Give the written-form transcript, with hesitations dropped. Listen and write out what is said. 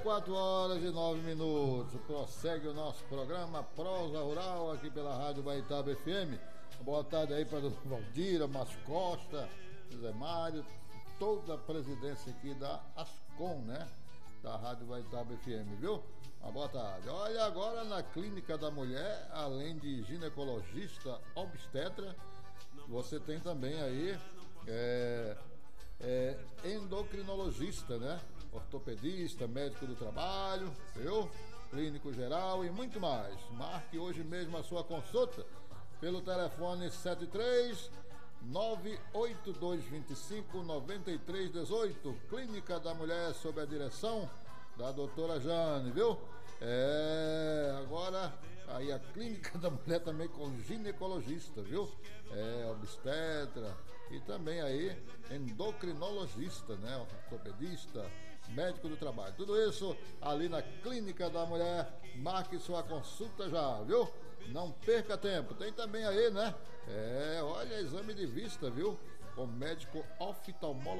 4 horas e 9 minutos. Prossegue o nosso programa Prosa Rural aqui pela Rádio Baitaba FM. Boa tarde aí para a dona Valdira, Márcio Costa, José Mário, toda a presidência aqui da Ascom, né? Da Rádio Baitaba FM, viu? Uma boa tarde. Olha, agora na Clínica da Mulher, além de ginecologista, obstetra, você tem também aí endocrinologista, né? Ortopedista, médico do trabalho, viu? Clínico geral e muito mais. Marque hoje mesmo a sua consulta pelo telefone 73 98225 9318. Clínica da Mulher, sob a direção da doutora Jane, viu? Agora aí a Clínica da Mulher também com ginecologista, viu? Obstetra e também aí endocrinologista, né? Ortopedista, médico do trabalho. Tudo isso ali na Clínica da Mulher. Marque sua consulta já, viu? Não perca tempo. Tem também aí, né? Olha, exame de vista, viu? Com médico oftalmologista.